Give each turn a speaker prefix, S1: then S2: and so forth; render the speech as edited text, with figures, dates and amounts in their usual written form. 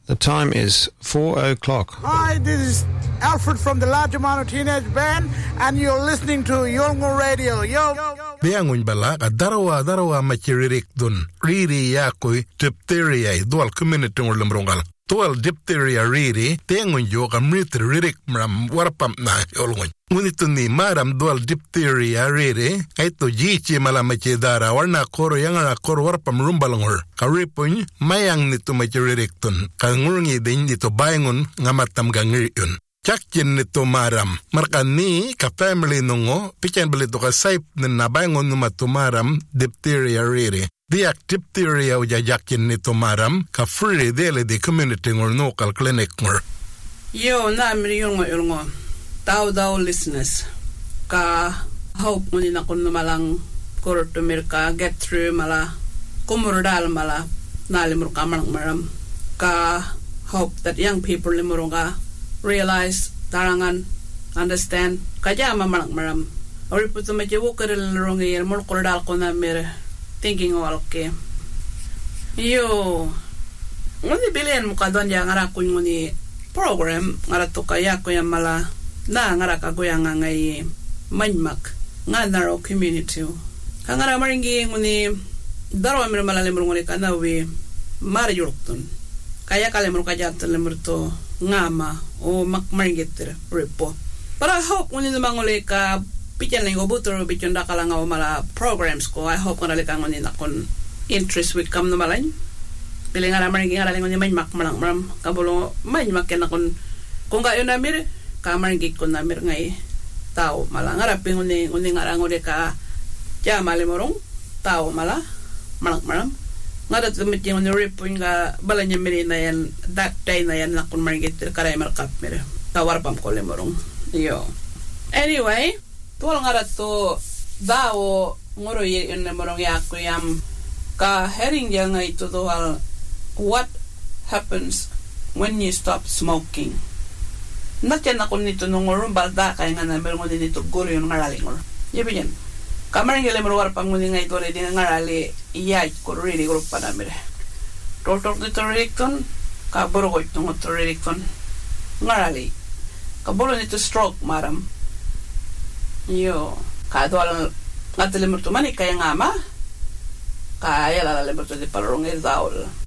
S1: The time is 4:00.
S2: Hi, this is Alfred from the Large Amount of Teenage Band, and you're listening to Yolngu Radio. Yo!
S3: Biangun bala darawa machiririk dun riri yakoi diphtheria dual community ngolumrongal. Dual diphtheria riri tengun yoga ririk mram warpam na yolngun. Ngunito ni maram dual diphtheria riri aito jichi malamache dara warna koro yangara koro warpam rumbalangor. Karipun mayang nito machiririk dun kangurngi din nito bayangun ngamatam gangiriun. Chakkin nito maram. Markan ni ka family nungo, pichen balito ka saip na nabangon numatumaram diphtheria riri. Diak diphtheria ujajakin nito maram, ka free dele di community ngor local clinic ngor.
S4: Yo, namiri yulngo. Tao listeners. Ka hope muni na kun malang kurutumir ka get through mala kumurdal mala nalimur ka maram. Ka hope that young people limurong ka realize, tarangan, understand, kaya maram. Or put the majiwukaril wrong year, more cordal konamir, thinking all okay. Yo, only billion mukadon yang arakun muni program, aratukaya ko yung mala, na ngarakago yang ngay manmak, nga narrow community. Kangara maringi muni, daro amir malalimur muni kanawi, mariyurtun. Kaya kalimur kajatan limurto, ngama o makmaringitir ripo. But I hope when the mangoleka pijan lingo buto pijan dakalang o mala programs ko. I hope kung nalikan ngon na kon interest with kam no malain. Piling ara maringing ara lingon may maram kabulo may makken kon kung kayo namir ka maringit kon namir ngay tao mala ngaraping uni ngarangode ka ja malimorong tao mala maram. Ngadat tumiting on the rip nga balanya miri na yan that day na yan nakon marigit karay markap mire tawarpam ko lemorong yo anyway tuwal ngadat to dao ngoro yun lemorong yako yam ka herring yang nga ito tuwal what happens when you stop smoking natyan nakon nito nung ngoro balda kaya nga namerong din ito guro yung ngaraling ngoro yun Kamarin gele merwar panguning ay tore din ngarali iyay ko really group pa namire. Total de torricton ka borogoy tong torricton ngarali. Kabolo nito stroke maram. Yo ka doal ngatele merto mani kaya ngama. Kaya la le merto de parong el daol.